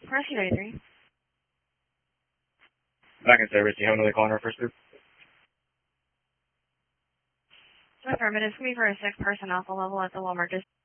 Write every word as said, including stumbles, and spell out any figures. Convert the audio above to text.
Rescue eighty-three. Back in service. Do you have another call in our first group? Affirmative. It's me for a sick person alpha level at the Walmart district.